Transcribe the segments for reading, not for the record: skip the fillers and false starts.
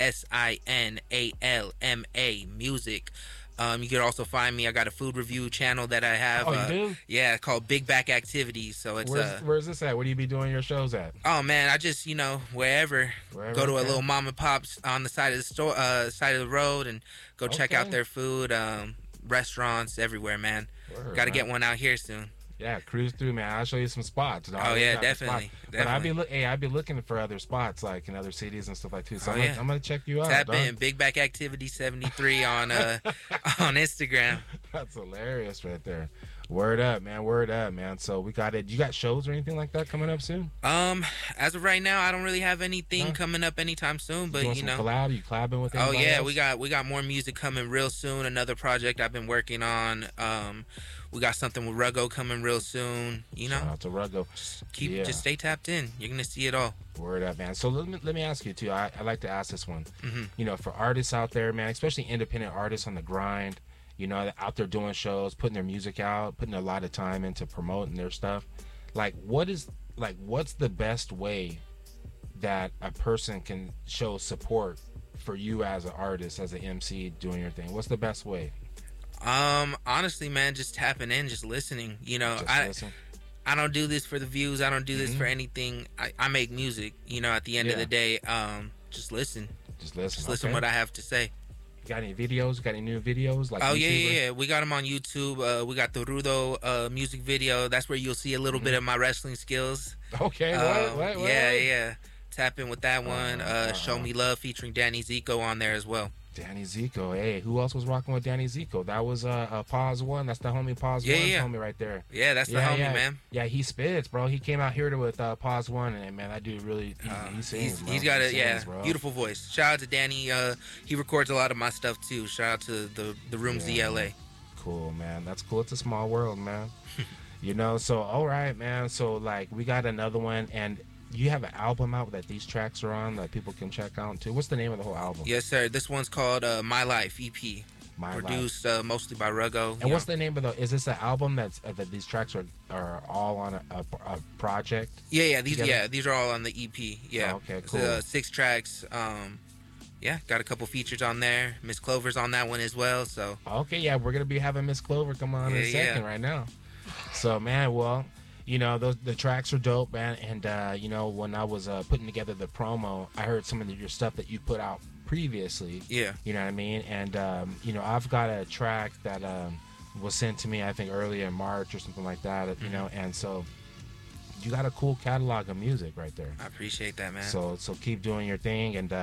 SINALMA Music. You can also find me. I got a food review channel that I have. Oh, you do? Yeah, called Big Back Activities. So it's Where's this at? Where do you be doing your shows at? oh man, I just wherever go to a little mom and pops on the side of the store, side of the road, and go check out their food. Restaurants everywhere, man. Got to get one out here soon. Yeah, cruise through, man. I'll show you some spots. Oh yeah, definitely. But I'd be looking for other spots like in other cities and stuff like that too. So I'm gonna check you out. Tap in Big Back Activity 73 on on Instagram. That's hilarious right there. Word up, man. Word up, man. So we got it. You got shows or anything like that coming up soon? As of right now, I don't really have anything coming up anytime soon. But you know, collab? You collabing with anybody else? we got more music coming real soon. Another project I've been working on. We got something with Ruggo coming real soon. You know, shout out to Ruggo. Just stay tapped in. You're gonna see it all. Word up, man. So let me ask you too. I like to ask this one. You know, for artists out there, man, especially independent artists on the grind. You know, out there doing shows, putting their music out, putting a lot of time into promoting their stuff. What's the best way that a person can show support for you as an artist, as an MC doing your thing? What's the best way? Honestly, man, just tapping in, just listening. You know, I don't do this for the views. I don't do this for anything. I make music. You know, at the end of the day, just listen. Just listen what I have to say. Got any videos? Got any new videos? Like yeah. We got them on YouTube. We got the Rudo music video. That's where you'll see a little bit of my wrestling skills. Okay. What? Yeah. Tap in with that one. Show Me Love featuring Danny Zico on there as well. Danny Zico. Hey, who else was rocking with Danny Zico? That was Pause One. That's the homie Pause One. Homie right there. Yeah, that's the homie, man. Yeah, he spits, bro. He came out here with Pause One, and man, that dude really he sings. He's got a beautiful voice. Shout out to Danny. He records a lot of my stuff too. Shout out to the Room ZLA. Cool, man. That's cool. It's a small world, man. You know. So all right, man. So like we got another one, and you have an album out that these tracks are on that people can check out too. What's the name of the whole album? Yes, sir. This one's called My Life EP. Produced mostly by Ruggo. And what's the name of is this an album that these tracks are all on a project? These are all on the EP. Yeah. Oh, okay, cool. 6 tracks. Got a couple features on there. Miss Clover's on that one as well. So. Okay, yeah, we're gonna be having Miss Clover come on in a second right now. So man, well. You know, the tracks are dope, man. And, you know, when I was putting together the promo, I heard some of your stuff that you put out previously. Yeah. You know what I mean? And, you know, I've got a track that was sent to me, I think, earlier in March or something like that, you know. And so you got a cool catalog of music right there. I appreciate that, man. So keep doing your thing. And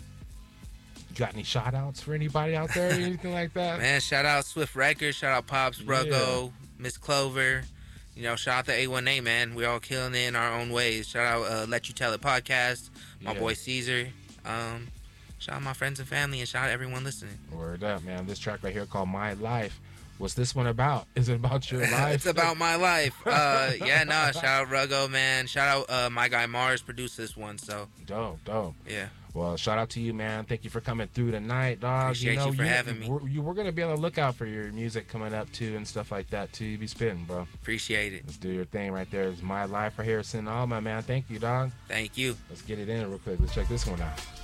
you got any shout outs for anybody out there or anything like that? Man, shout out Swift Records. Shout out Pops, Ruggo, Miss Clover. You know, shout out to A1A, man. We're all killing it in our own ways. Shout out Let You Tell It podcast. My boy Caesar. Shout out my friends and family, and shout out everyone listening. Word up, man. This track right here called My Life. What's this one about? Is it about your life? It's about my life. Shout out Ruggo, man. Shout out my guy Mars produced this one. So dope. Yeah. Well, shout out to you, man. Thank you for coming through tonight, dog. Appreciate you for having me. We're going to be on the lookout for your music coming up, too, and stuff like that, too. You be spitting, bro. Appreciate it. Let's do your thing right there. It's My Life right here. Send all my man. Thank you, dog. Thank you. Let's get it in real quick. Let's check this one out.